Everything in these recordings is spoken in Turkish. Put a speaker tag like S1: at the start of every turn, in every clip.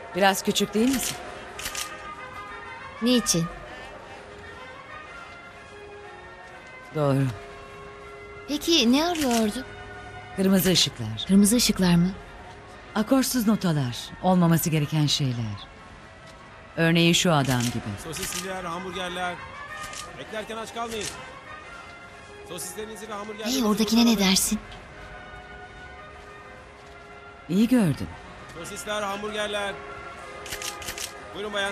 S1: Biraz küçük değil misin?
S2: Niçin?
S1: Doğru.
S2: Peki ne arıyordu?
S1: Kırmızı ışıklar,
S2: Kırmızı ışıklar mı?
S1: akorsuz notalar, olmaması gereken şeyler. Örneğin şu adam gibi.
S3: Sosisliler, hamburgerler. Beklerken aç kalmayın. Sosislerinizi ve hamburgerlerinizi...
S2: Hey, oradakine ne dersin?
S1: İyi gördün.
S3: Sosisler, hamburgerler. Buyurun bayan.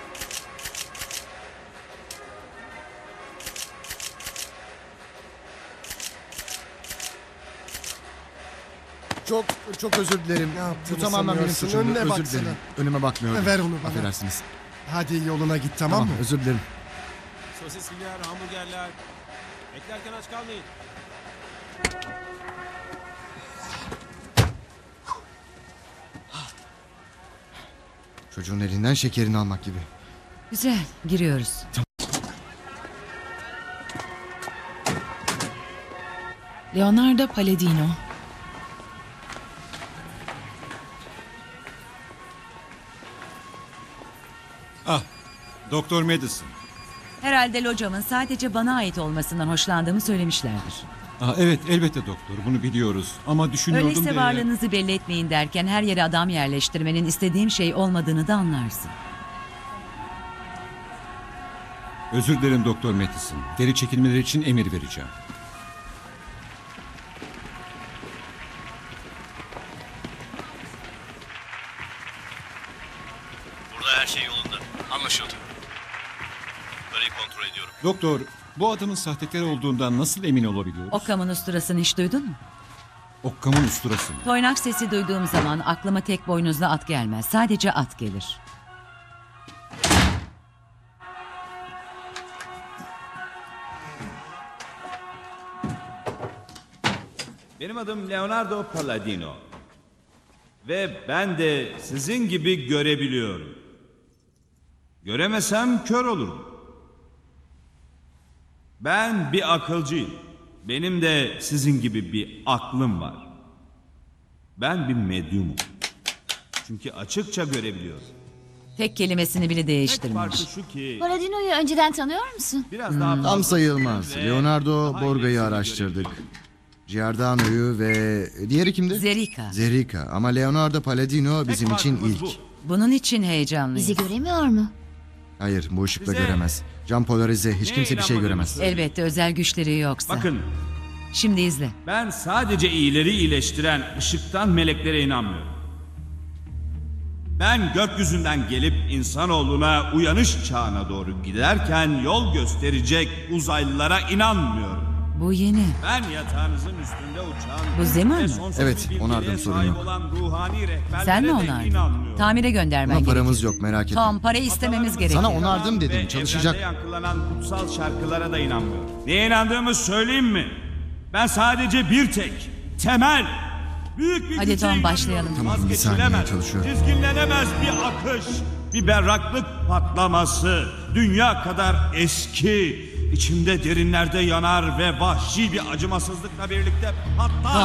S4: Çok özür dilerim.
S5: Ne yaptığını
S4: Bu tamamen benim
S5: sanıyorsun?
S4: suçum.
S5: Önüne
S4: Özür
S5: baksana.
S4: dilerim. Önüme bakmıyordum.
S5: Ver onu bana.
S4: Affedersiniz.
S5: Hadi yoluna git, tamam mı?
S4: Özür dilerim.
S3: Sosisliler, hamburgerler. Beklerken aç kalmayın.
S4: Çocuğun elinden şekerini almak gibi.
S1: Güzel, giriyoruz.
S6: Leonardo Palladino.
S7: Ah, Doktor Madison.
S1: Herhalde locamın sadece bana ait olmasından hoşlandığımı söylemişlerdir.
S7: Ah, evet, elbette doktor. Bunu biliyoruz. Ama düşünüyordum
S1: Öyleyse
S7: da...
S1: varlığınızı belli etmeyin derken her yere adam yerleştirmenin istediğim şey olmadığını da anlarsın.
S7: Özür dilerim Doktor Madison. Geri çekilmeleri için emir vereceğim.
S8: Burada her şey yolunda. Anlaşıldı. Parayı kontrol ediyorum.
S7: Doktor, bu adamın sahtekar olduğundan nasıl emin olabiliyoruz?
S1: Okam'ın usturasını hiç duydun mu?
S7: Okkam'ın usturası mı?
S1: Toynak sesi duyduğum zaman aklıma tek boynuzlu at gelmez. Sadece at gelir.
S9: Benim adım Leonardo Palladino. Ve ben de sizin gibi görebiliyorum. Göremesem kör olurum. Ben bir akılcıyım. Benim de sizin gibi bir aklım var. Ben bir medyumum. Çünkü açıkça görebiliyorum.
S1: Tek kelimesini bile
S9: Tek
S1: değiştirmemiş.
S9: farkı şu ki
S2: Paladino'yu önceden tanıyor musun?
S9: biraz daha
S4: Tam
S9: fazla
S4: sayılmaz.
S9: ve
S4: Leonardo
S9: daha
S4: Borga'yı
S9: ilerisini
S4: araştırdık.
S9: görebiliyorum.
S4: Giordano'yu ve... Diğeri kimdi?
S1: Zerika.
S4: Zerika. Ama Leonardo Palladino
S9: Tek
S4: bizim için
S9: farkımız
S4: ilk.
S9: bu.
S1: Bunun için heyecanlıyım.
S2: Bizi göremiyor mu?
S4: Hayır, bu ışıkla
S9: Bize-
S4: göremez. Cam polarize, hiç
S9: Neye
S4: kimse bir şey
S9: inanmadığını
S4: göremez.
S9: söyle.
S1: Elbette özel güçleri yoksa.
S9: Bakın,
S1: Şimdi izle.
S9: ben sadece iyileri iyileştiren ışıktan meleklere inanmıyorum. Ben gökyüzünden gelip insanoğluna uyanış çağına doğru giderken yol gösterecek uzaylılara inanmıyorum.
S1: Bu yeni.
S9: Ben yatağınızın üstünde uçan
S1: Bu Zeman
S9: ve
S1: mı?
S9: sonsuz
S4: Evet,
S9: bir bilgiliğe
S4: onardım, sorun
S9: sahip
S4: yok.
S9: olan ruhani rehberlere
S1: Sen mi
S9: de
S1: onardın?
S9: inanmıyorum.
S1: Tamire göndermen
S4: Ama paramız
S1: gerekiyor.
S4: yok, merak etme.
S1: Tom, parayı istememiz gerekiyor.
S4: Sana onardım dedim,
S9: Ve
S4: çalışacak.
S9: evrende yankılanan kutsal şarkılara da inanmıyorum. Neye inandığımı söyleyeyim mi? Ben sadece bir tek, temel, büyük bir
S1: Hadi
S9: güce
S1: Tom, başlayalım.
S9: inanıyorum.
S4: Tamam, bir saniye,
S9: Vazgeçilemez,
S4: çalışıyorum.
S9: Dizginlenemez bir akış, bir berraklık patlaması, dünya kadar eski, içimde derinlerde yanar ve vahşi bir acımasızlıkla birlikte patlar.